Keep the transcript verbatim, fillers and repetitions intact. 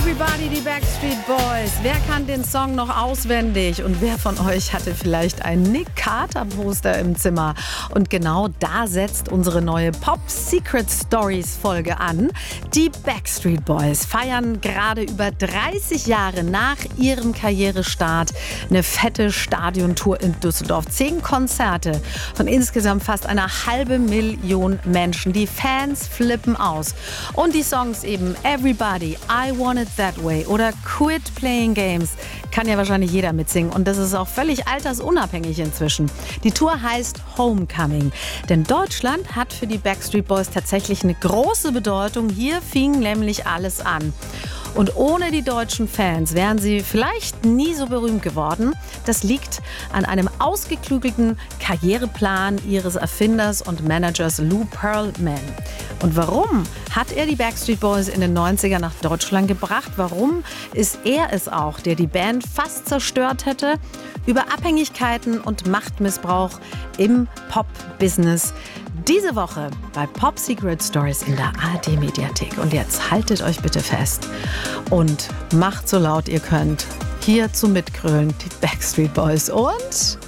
Everybody, die Backstreet Boys. Wer kann den Song noch auswendig? Und wer von euch hatte vielleicht ein Nick Carter-Poster im Zimmer? Und genau da setzt unsere neue Pop Secret Stories Folge an. Die Backstreet Boys feiern gerade über dreißig Jahre nach ihrem Karrierestart eine fette Stadiontour in Düsseldorf. Zehn Konzerte von insgesamt fast einer halben Million Menschen. Die Fans flippen aus. Und die Songs eben Everybody, I Want It That Way oder Quit Playing Games kann ja wahrscheinlich jeder mitsingen. Und das ist auch völlig altersunabhängig inzwischen. Die Tour heißt Homecoming. Denn Deutschland hat für die Backstreet Boys tatsächlich eine große Bedeutung. Hier fing nämlich alles an. Und ohne die deutschen Fans wären sie vielleicht nie so berühmt geworden. Das liegt an einem ausgeklügelten Karriereplan ihres Erfinders und Managers Lou Pearlman. Und warum hat er die Backstreet Boys in den neunzigern nach Deutschland gebracht? Warum ist er es auch, der die Band fast zerstört hätte? Über Abhängigkeiten und Machtmissbrauch im Pop-Business. Diese Woche bei Pop Secret Stories in der A R D-Mediathek. Und jetzt haltet euch bitte fest und macht so laut ihr könnt. Hier zum Mitgrölen die Backstreet Boys und